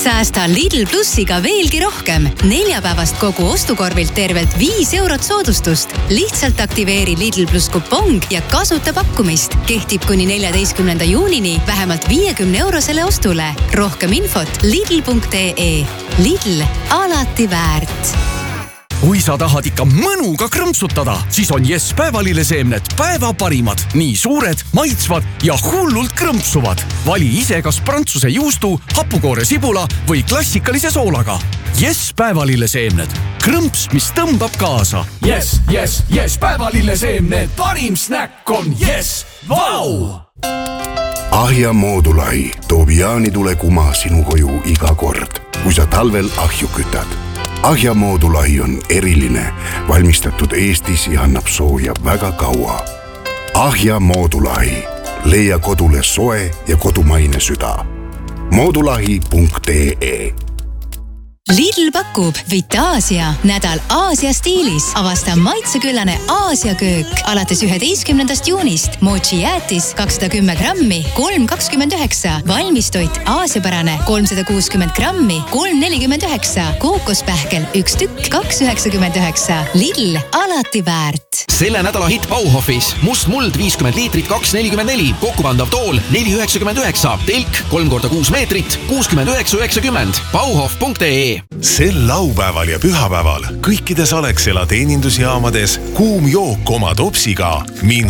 Säästa Lidl Plussiga veelgi rohkem. 4 päevast kogu ostukorvilt tervelt 5 eurot soodustust. Lihtsalt aktiveeri Lidl Plus kupong ja kasuta pakkumist. Kehtib kuni 14. juunini vähemalt 50 eurosele ostule. Rohkem infot lidl.ee. Lidl, alati väärt. Kui sa tahad ikka mõnuga krõmpsutada, siis on Yes päevalilleseemned päeva parimad. Nii suured, maitsvad ja hullult krõmpsuvad. Vali ise kas prantsuse juustu, hapukoore sibula või klassikalise soolaga. Yes päevalilleseemned. Krõmps, mis tõmbab kaasa. Yes, yes, yes päevalilleseemned. Parim snäkk on Yes. Vau! Ahja Moodulahi toob jaanitule kuma sinu koju iga kord, kui sa talvel ahju kütad. Ahja Moodulahi on eriline, valmistatud Eestis ja annab sooja väga kaua. Ahja Moodulahi. Leia kodule soe ja kodumaine süda. Moodulahi.ee. Lidl pakub Vitaasia nädal Aasia stiilis. Avasta maitseküllane Aasia köök. Alates 11. juunist mochi jäätis 210 grammi, 3,29. Valmistoit aasiapärane 360 grammi, 3,49. Kookospähkel 1 tükk 2,99. Lidl, alati väärt. Selle nädala hitt Bauhofis. Must muld 50 liitrit 2,44. Kokkupandav tool 4,99. Telk 3x6 meetrit 69,90. Bauhof.ee. Sel laupäeval ja pühapäeval kõikides Alexela teenindusjaamades kuum jook oma topsiga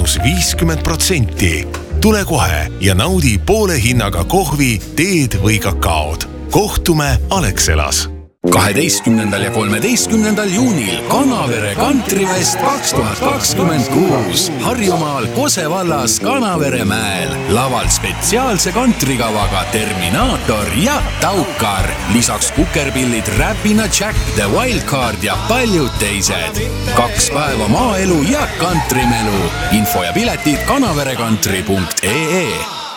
-50%. Tule kohe ja naudi poole hinnaga kohvi, teed või kakaod. Kohtume Alexelas. 12. ja 13. juunil Kanavere Kantrifest 2026 Harjumaal Kose vallas Kanavere mäel. Laval spetsiaalse kantrikavaga Terminaator ja Taukar. Lisaks kukerpillid Räpina Jack, The Wildcard ja paljud teised. 2 päeva maaelu ja kantrimelu. Info ja piletid kanaverekantri.ee.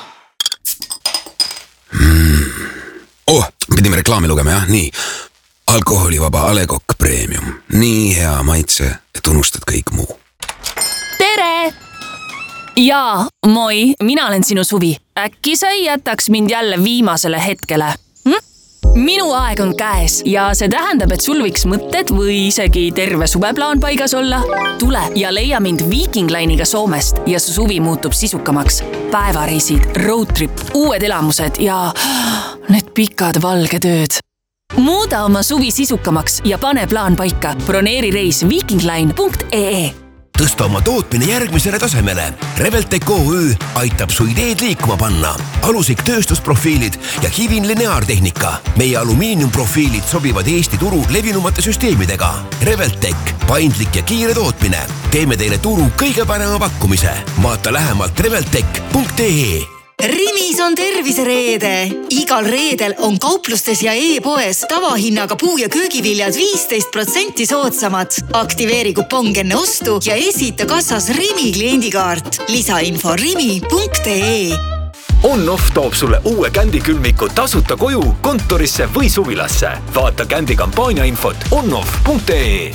Pidime reklaami lugema, jah? Nii. Alkoholivaba A Le Coq Premium. Nii hea maitse, et unustad kõik muu. Tere! Jaa, moi, mina olen sinu Suvi. Äkki sa ei jätaks mind jälle viimasele hetkele? Minu aeg on käes ja see tähendab, et sul võiks mõtted või isegi terve suveplaan paigas olla. Tule ja leia mind Viking Line'iga Soomest ja su suvi muutub sisukamaks. Päevareisid, roadtrip, uued elamused ja need pikad valged ööd. Muuda oma suvi sisukamaks ja pane plaan paika. Broneeri reis vikingline.ee. Tõsta oma tootmine järgmisele tasemele. Reveltec OÜ aitab su ideed liikuma panna. Alusik tööstusprofiilid ja Hivin lineaartehnika. Meie alumiiniumprofiilid sobivad Eesti turu levinumate süsteemidega. Reveltec, paindlik ja kiire tootmine. Teeme teile turu kõige parema pakkumise. Vaata lähemalt reveltec.ee. Rimis on tervisereede. Igal reedel on kauplustes ja e-poes tavahinnaga puu- ja köögiviljad 15% soodsamad. Aktiveeri kupong enne ostu ja esita kassas Rimi kliendikaart. Lisainfo rimi.ee. On-Off toob sulle uue kändikülmiku tasuta koju, kontorisse või suvilasse. Vaata kändi kampaania infot onoff.ee.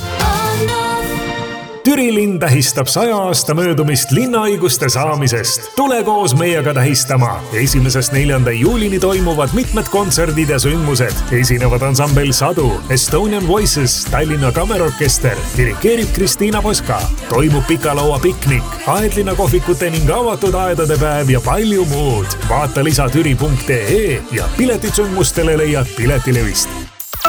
Türi linn tähistab 100 aasta möödumist linnaõiguste saamisest. Tule koos meiega tähistama. 1.–4. juulini toimuvad mitmed kontserdid ja sündmused. Esinevad ansambel Sadu, Estonian Voices, Tallinna Kammerorkester, dirikeerib Kristiina Poska. Toimub pikalaua piknik, aedlina kohvikute ning avatud aedade päev ja palju muud. Vaata lisa türi.ee ja piletid sündmustele leiad Piletilevist.